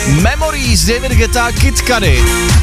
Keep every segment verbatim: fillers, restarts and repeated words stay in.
Memories, David Guetta, Kid Cudi.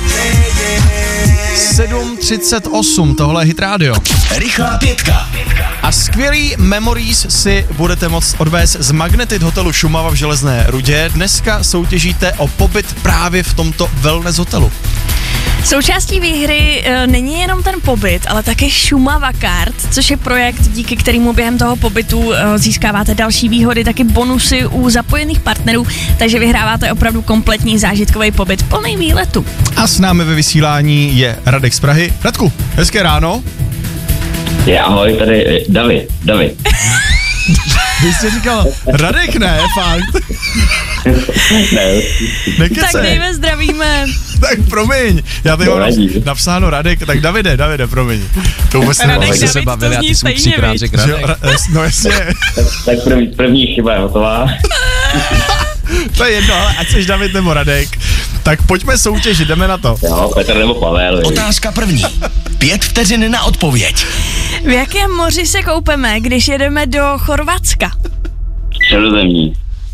sedm třicet osm, tohle je Hit Radio. Rychlá pětka. A skvělý Memories si budete moct odvést z Magnetit hotelu Šumava v Železné Rudě. Dneska soutěžíte o pobyt právě v tomto wellness hotelu. Součástí výhry e, není jenom ten pobyt, ale také Šumava Card, což je projekt, díky kterému během toho pobytu e, získáváte další výhody, taky bonusy u zapojených partnerů, takže vyhráváte opravdu kompletní zážitkový pobyt plný výletu. A s námi ve vysílání je Radek z Prahy. Radku, hezké ráno. Je, ahoj, tady David, David. Vy jste říkal, Radek ne, fakt. Ne. Nekecej. Tak Dejve, zdravíme. Tak promiň, já tady mám napsáno Radek, tak Davide, Davide, promiň. To vůbec Radek, nevím. David, se bavili, to zní stejně, viď? No jasně. Tak, tak první, první chyba je hotová. To je jedno, ale ať seš David nebo Radek, tak pojďme soutěžit, jdeme na to. Jo, Petr nebo Pavel. Otázka první. Pět vteřin na odpověď. V jakém moři se koupeme, když jedeme do Chorvatska? Středozemní.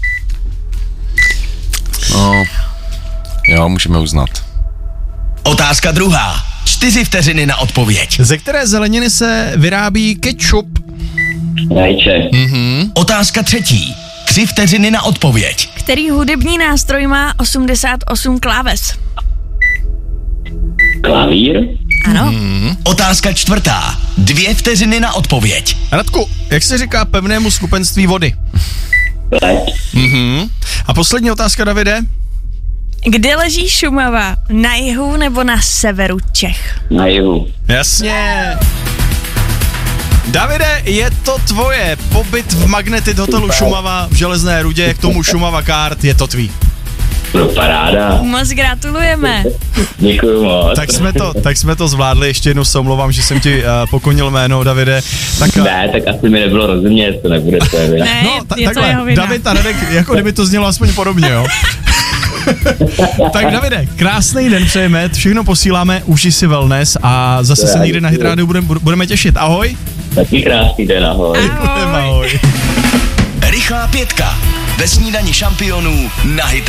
No, jo, můžeme uznat. Otázka druhá. Čtyři vteřiny na odpověď. Ze které zeleniny se vyrábí ketchup? Rajče. Mhm. Otázka třetí. Tři vteřiny na odpověď. Který hudební nástroj má osmdesát osm kláves? Klavír. Ano. Mhm. Otázka čtvrtá. Dvě vteřiny na odpověď. Radku, jak se říká pevnému skupenství vody? Leď. Mhm. A poslední otázka, Davide? Kde leží Šumava? Na jihu nebo na severu Čech? Na jihu. Jasně. Davide, je to tvoje. Pobyt v Magnetit hotelu Šumava v Železné Rudě, k tomu Šumava Card, je to tvý. No paráda. Moc gratulujeme. Děkuju moc. Tak jsme to, tak jsme to zvládli, ještě jednou se omlouvám, že jsem ti uh, pokonil jméno, Davide. Tak, uh, Ne, tak asi mi nebylo rozumět, to nebude tvoje vina. Ne, no, ta, je to takhle, jeho vina. David a Radek, jako kdyby to znělo aspoň podobně, jo. Tak Davide, krásný den přejeme, všechno posíláme, užij si wellness a zase se někdy na Hit Radio budeme, budeme těšit. Ahoj. Taky krásný den, ahoj. Ahoj. Ahoj. Rychlá pětka. Ve snídani šampionů na Hit